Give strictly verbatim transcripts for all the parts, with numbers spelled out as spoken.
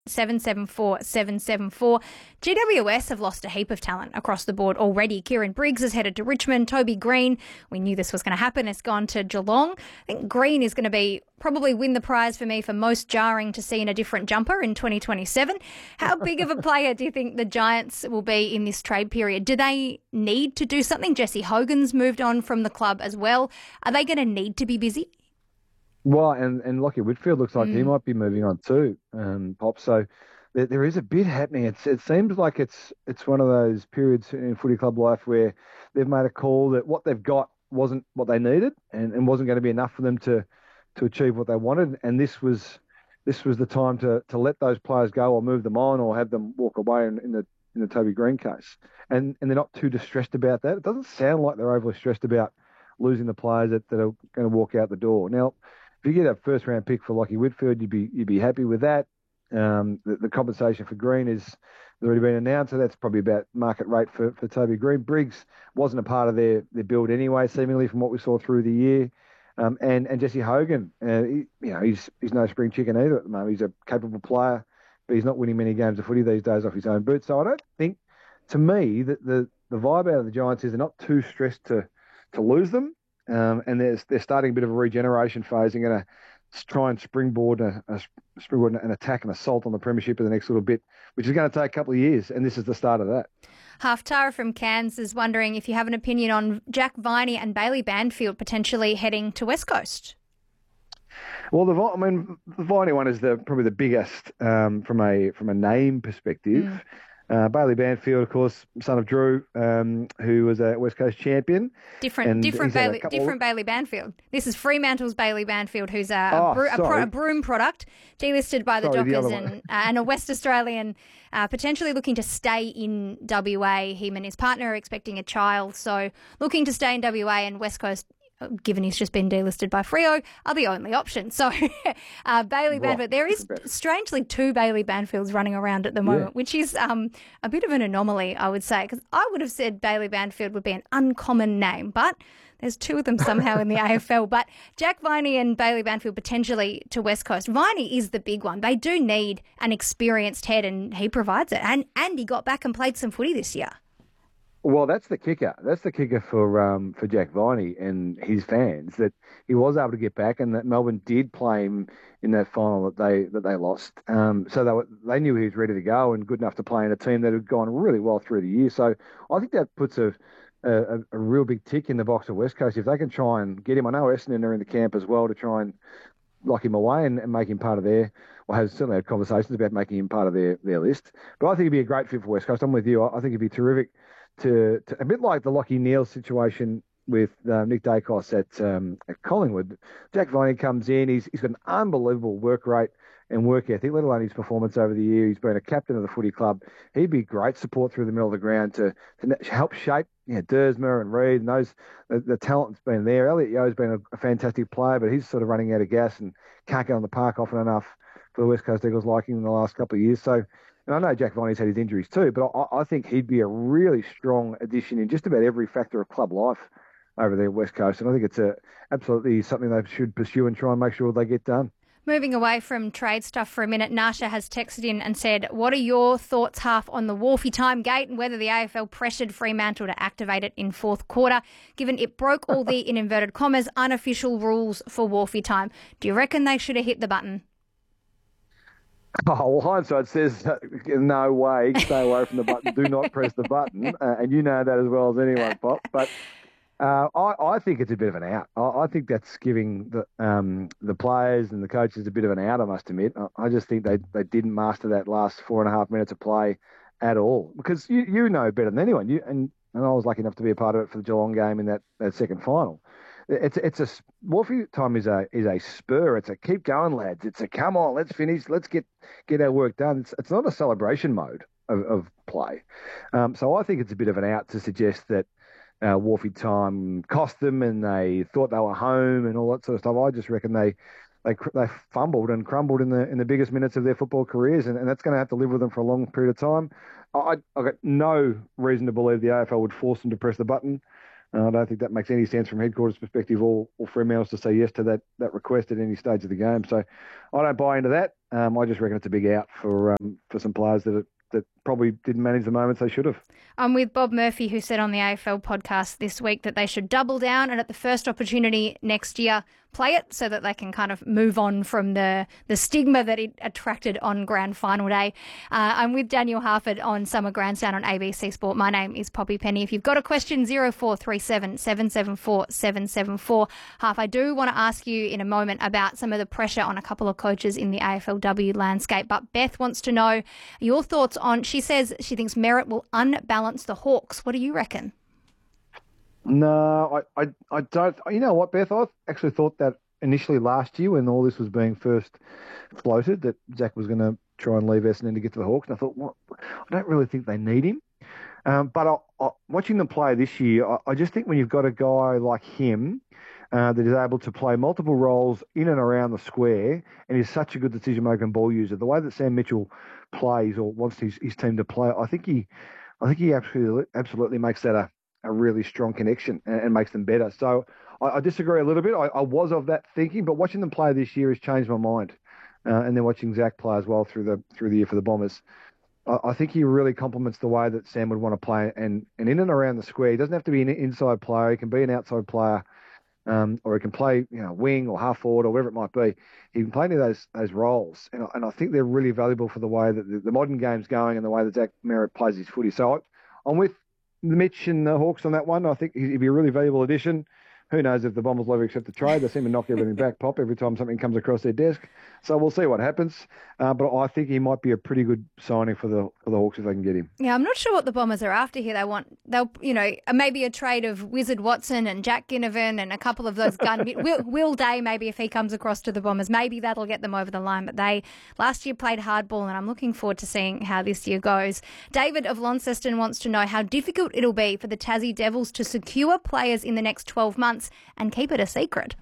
seven seven four seven seven four. G W S have lost a heap of talent across the board already. Kieran Briggs has headed to Richmond. Toby Green, we knew this was going to happen, has gone to Geelong. I think Green is going to be probably win the prize for me for most jarring to see in a different jumper in twenty twenty-seven. How big of a player do you think the Giants will be in this trade period? Do they need to do something? Jesse Hogan's moved on from the club as well. Are they going to need to be busy? Well, and, and Lockie Whitfield looks like mm. he might be moving on too, um, Pop. So there, there is a bit happening. It's, it seems like it's it's one of those periods in footy club life where they've made a call that what they've got wasn't what they needed and, and wasn't going to be enough for them to to achieve what they wanted. And this was this was the time to to let those players go or move them on or have them walk away in, in the in the Toby Green case. And and they're not too distressed about that. It doesn't sound like they're overly stressed about losing the players that, that are going to walk out the door. Now, if you get a first-round pick for Lockie Whitfield, you'd be you'd be happy with that. Um, the, the compensation for Green is has already been announced, so that's probably about market rate for, for Toby Green. Briggs wasn't a part of their, their build anyway, seemingly from what we saw through the year. Um, and and Jesse Hogan, uh, he, you know, he's he's no spring chicken either at the moment. He's a capable player, but he's not winning many games of footy these days off his own boot. So I don't think, to me, that the the vibe out of the Giants is they're not too stressed to to lose them. Um, and they're, they're starting a bit of a regeneration phase and going to try and springboard, a, a springboard an attack and assault on the premiership in the next little bit, which is going to take a couple of years, and this is the start of that. Half Tara from Cairns is wondering if you have an opinion on Jack Viney and Bailey Banfield potentially heading to West Coast. Well, the I mean, the Viney one is the probably the biggest um, from a from a name perspective. Mm. Uh, Bailey Banfield, of course, son of Drew, um, who was a West Coast champion. Different, different Bailey, different of... Bailey Banfield. This is Fremantle's Bailey Banfield, who's a, oh, a, bro- a, pro- a broom product, delisted by the sorry, Dockers, the and, uh, and a West Australian, uh, potentially looking to stay in W A. Him and his partner are expecting a child, so looking to stay in W A, and West Coast, given he's just been delisted by Freo, are the only option. So uh, Bailey right. Banfield, there is strangely two Bailey Banfields running around at the moment, yeah. which is um, a bit of an anomaly, I would say, because I would have said Bailey Banfield would be an uncommon name, but there's two of them somehow in the A F L. But Jack Viney and Bailey Banfield potentially to West Coast. Viney is the big one. They do need an experienced head, and he provides it. And, and he got back and played some footy this year. Well, that's the kicker. That's the kicker for um, for Jack Viney and his fans, that he was able to get back, and that Melbourne did play him in that final that they that they lost. Um, so they were, they knew he was ready to go and good enough to play in a team that had gone really well through the year. So I think that puts a a, a real big tick in the box of West Coast if they can try and get him. I know Essendon are in the camp as well to try and lock him away and, and make him part of their, well, has certainly had conversations about making him part of their, their list. But I think he'd be a great fit for West Coast. I'm with you. I, I think he'd be terrific. To, to a bit like the Lockie Neal situation with uh, Nick Dacos at um, at Collingwood. Jack Viney comes in. He's he's got an unbelievable work rate and work ethic, let alone his performance over the year. He's been a captain of the footy club. He'd be great support through the middle of the ground to, to help shape, you know, Dersmer and Reid and those the, the talent's been there. Elliot Yeo's been a, a fantastic player, but he's sort of running out of gas and can't get on the park often enough for the West Coast Eagles liking in the last couple of years. So. And I know Jack Viney's had his injuries too, but I, I think he'd be a really strong addition in just about every factor of club life over there West Coast. And I think it's a, absolutely something they should pursue and try and make sure they get done. Moving away from trade stuff for a minute, Nasha has texted in and said, what are your thoughts, Half, on the Wolfie time gate and whether the A F L pressured Fremantle to activate it in fourth quarter, given it broke all the, in inverted commas, unofficial rules for Wolfie time? Do you reckon they should have hit the button? Oh, well, hindsight says uh, no way, stay away from the button, do not press the button, uh, and you know that as well as anyone, Pop. But uh, I, I think it's a bit of an out. I, I think that's giving the um, the players and the coaches a bit of an out, I must admit. I, I just think they, they didn't master that last four and a half minutes of play at all, because you, you know better than anyone, you and, and I was lucky enough to be a part of it for the Geelong game in that, that second final. It's it's a Wolfie time is a is a spur. It's a keep going, lads. It's a come on, let's finish, let's get get our work done. It's it's not a celebration mode of, of play. Um, so I think it's a bit of an out to suggest that uh, Wolfie time cost them and they thought they were home and all that sort of stuff. I just reckon they they they fumbled and crumbled in the in the biggest minutes of their football careers, and, and that's going to have to live with them for a long period of time. I I've got no reason to believe the A F L would force them to press the button. Uh, I don't think that makes any sense from headquarters perspective or, or Fremantle's to say yes to that, that request at any stage of the game. So I don't buy into that. Um, I just reckon it's a big out for um, for some players that that probably didn't manage the moments they should have. I'm with Bob Murphy, who said on the A F L podcast this week that they should double down and at the first opportunity next year play it so that they can kind of move on from the, the stigma that it attracted on grand final day. Uh, I'm with Daniel Harford on Summer Grandstand on A B C Sport. My name is Poppy Penny. If you've got a question, zero four three seven, seven seven four, seven seven four. Harf, I do want to ask you in a moment about some of the pressure on a couple of coaches in the A F L W landscape, but Beth wants to know your thoughts on, she says she thinks Merritt will unbalance the Hawks. What do you reckon? No, I, I, I don't. You know what, Beth? I actually thought that initially last year when all this was being first floated, that Zach was going to try and leave Essendon to get to the Hawks. And I thought, well, I don't really think they need him. Um, but I, I, watching them play this year, I, I just think when you've got a guy like him uh, that is able to play multiple roles in and around the square and is such a good decision-making ball user, the way that Sam Mitchell plays or wants his, his team to play, I think he, I think he absolutely, absolutely makes that a a really strong connection and, and makes them better. So I, I disagree a little bit. I, I was of that thinking, but watching them play this year has changed my mind. Uh, and then watching Zach play as well through the through the year for the Bombers, I, I think he really complements the way that Sam would want to play. And, and in and around the square, he doesn't have to be an inside player. He can be an outside player, um, or he can play, you know, wing or half forward or whatever it might be. He can play any of those those roles, and I, and I think they're really valuable for the way that the, the modern game's going and the way that Zach Merritt plays his footy. So I, I'm with Mitch and the Hawks on that one. I think he'd be a really valuable addition. Who knows if the Bombers will ever accept the trade? They seem to knock everything back, Pop, every time something comes across their desk. So we'll see what happens. Uh, but I think he might be a pretty good signing for the for the Hawks if they can get him. Yeah, I'm not sure what the Bombers are after here. They want, they'll, you know, maybe a trade of Wizard Watson and Jack Ginnivan and a couple of those gun. Will, Will Day, maybe if he comes across to the Bombers, maybe that'll get them over the line. But they last year played hardball, and I'm looking forward to seeing how this year goes. David of Launceston wants to know how difficult it'll be for the Tassie Devils to secure players in the next twelve months and keep it a secret.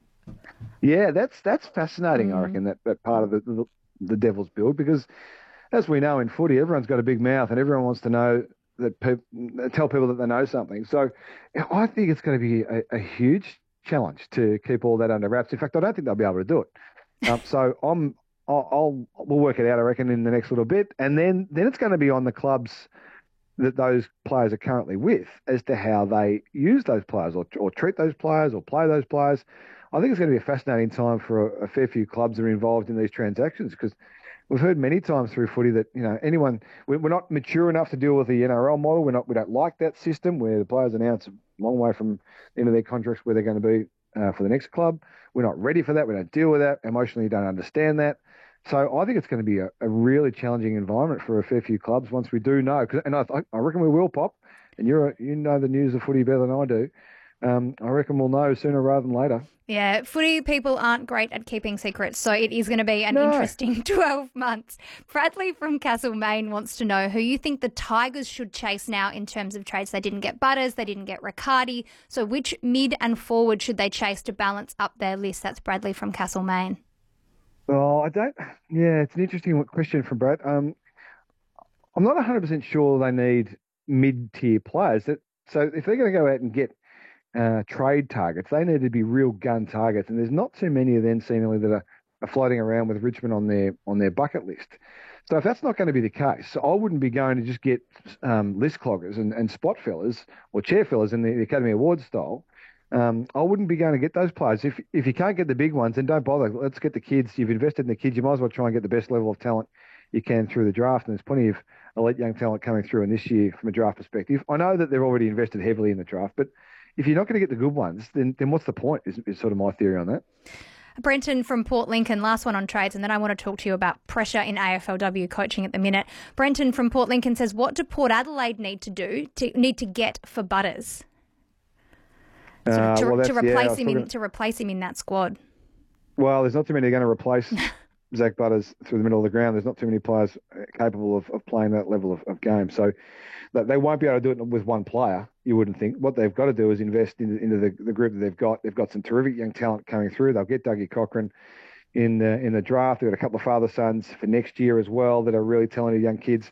Yeah, that's that's fascinating, Mm. I reckon, that, that part of the, the the Devils build, because as we know in footy, everyone's got a big mouth and everyone wants to know that pe- tell people that they know something. So I think it's going to be a, a huge challenge to keep all that under wraps. In fact, I don't think they'll be able to do it. Um, so I'm I'll, I'll we'll work it out, I reckon, in the next little bit, and then then it's going to be on the clubs that those players are currently with as to how they use those players or, or treat those players or play those players. I think it's going to be a fascinating time for a, a fair few clubs that are involved in these transactions, because we've heard many times through footy that, you know, anyone, we're not mature enough to deal with the N R L model. We're not, we don't like that system where the players are now it's a long way from the end of their contracts where they're going to be uh, for the next club. We're not ready for that. We don't deal with that. Emotionally, don't understand that. So I think it's going to be a, a really challenging environment for a fair few clubs once we do know. Cause, and I, I reckon we will, Pop, and you're you know the news of footy better than I do. Um, I reckon we'll know sooner rather than later. Yeah, footy people aren't great at keeping secrets, so it is going to be an No. interesting twelve months. Bradley from Castlemaine wants to know who you think the Tigers should chase now in terms of trades. They didn't get Butters, they didn't get Riccardi, so which mid and forward should they chase to balance up their list? That's Bradley from Castlemaine. Well, I don't. Yeah, it's an interesting question from Brad. Um, I'm not one hundred percent sure they need mid-tier players. That so if they're going to go out and get uh, trade targets, they need to be real gun targets, and there's not too many of them seemingly that are, are floating around with Richmond on their on their bucket list. So if that's not going to be the case, I wouldn't be going to just get um, list cloggers and, and spot fillers or chair fillers in the, the Academy Awards style. Um, I wouldn't be going to get those players. If if you can't get the big ones, then don't bother. Let's get the kids. You've invested in the kids. You might as well try and get the best level of talent you can through the draft. And there's plenty of elite young talent coming through in this year from a draft perspective. I know that they've already invested heavily in the draft, but if you're not going to get the good ones, then then what's the point is, is sort of my theory on that. Brenton from Port Lincoln, last one on trades, and then I want to talk to you about pressure in A F L W coaching at the minute. Brenton from Port Lincoln says, what do Port Adelaide need to do, to need to get for Butters? To, Uh, to, well, to that's- yeah, I replace was him in talking- to replace him in that squad. Well, there's not too many going to replace Zach Butters through the middle of the ground. There's not too many players capable of, of playing that level of, of game. So that they won't be able to do it with one player, you wouldn't think. What they've got to do is invest into, into the, the group that they've got. They've got some terrific young talent coming through. They'll get Dougie Cochran in the, in the draft. They've got a couple of father sons for next year as well that are really talented young kids.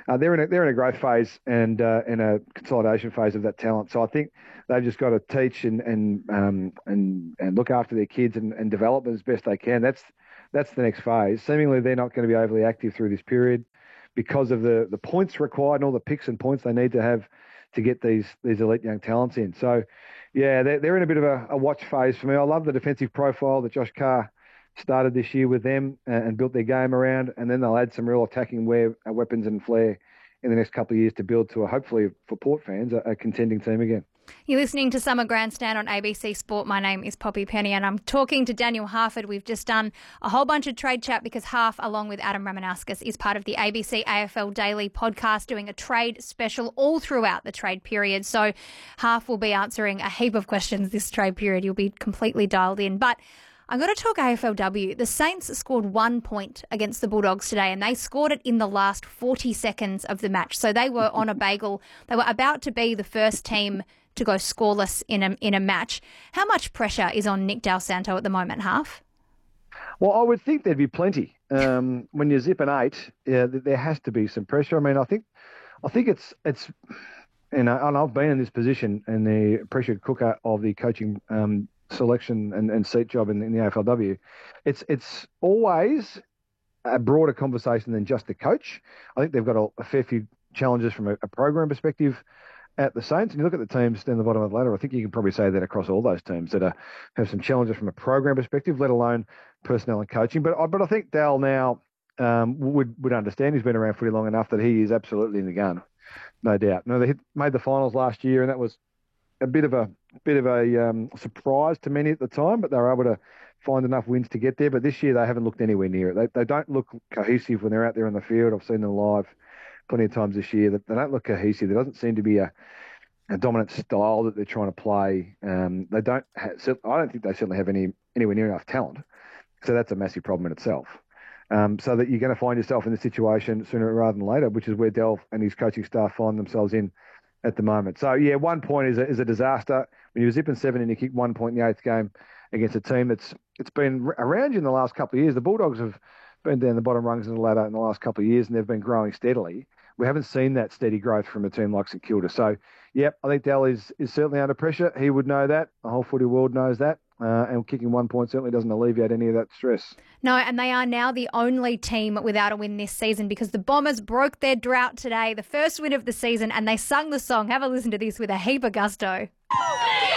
uh, they're in a, they're in a growth phase and uh, in a consolidation phase of that talent. So I think they've just got to teach and and um, and and look after their kids and, and develop them as best they can. That's that's the next phase. Seemingly, they're not going to be overly active through this period because of the, the points required and all the picks and points they need to have to get these these elite young talents in. So, yeah, they're, they're in a bit of a, a watch phase for me. I love the defensive profile that Josh Carr started this year with them and, and built their game around, and then they'll add some real attacking wear, uh, weapons and flair in the next couple of years to build to, a, hopefully, for Port fans, a, a contending team again. You're listening to Summer Grandstand on A B C Sport. My name is Poppy Penny and I'm talking to Daniel Harford. We've just done a whole bunch of trade chat because Harf, along with Adam Ramanauskas, is part of the A B C A F L Daily podcast doing a trade special all throughout the trade period. So Harf will be answering a heap of questions this trade period. You'll be completely dialed in. But I'm going to talk A F L W. The Saints scored one point against the Bulldogs today and they scored it in the last forty seconds of the match. So they were on a bagel. They were about to be the first team to go scoreless in a in a match. How much pressure is on Nick Dal Santo at the moment, Harf? Well, I would think there'd be plenty. Um, when you're zipping eight, yeah, there has to be some pressure. I mean, I think, I think it's it's, you know, and I've been in this position in the pressure cooker of the coaching um, selection and, and seat job in, in the A F L W. It's it's always a broader conversation than just the coach. I think they've got a, a fair few challenges from a, a program perspective at the Saints, and you look at the teams down the bottom of the ladder, I think you can probably say that across all those teams that are, have some challenges from a program perspective, let alone personnel and coaching. But I, but I think Dal now um, would would understand. He's been around footy long enough that he is absolutely in the gun, no doubt. No, they hit, made the finals last year, and that was a bit of a bit of a um, surprise to many at the time. But they were able to find enough wins to get there. But this year they haven't looked anywhere near it. They they don't look cohesive when they're out there in the field. I've seen them live plenty of times this year. They don't look cohesive. There doesn't seem to be a, a dominant style that they're trying to play. Um, they don't. Have, I don't think they certainly have any anywhere near enough talent. So that's a massive problem in itself. Um, so that you're going to find yourself in this situation sooner rather than later, which is where Del and his coaching staff find themselves in at the moment. So yeah, one point is a, is a disaster. When you're zipping seven and you kick one point in the eighth game against a team that's it's been around you in the last couple of years. The Bulldogs have been down the bottom rungs of the ladder in the last couple of years, and they've been growing steadily. We haven't seen that steady growth from a team like St Kilda. So, yep, I think Dal is, is certainly under pressure. He would know that. The whole footy world knows that. Uh, and kicking one point certainly doesn't alleviate any of that stress. No, and they are now the only team without a win this season because the Bombers broke their drought today, the first win of the season, and they sung the song. Have a listen to this with a heap of gusto.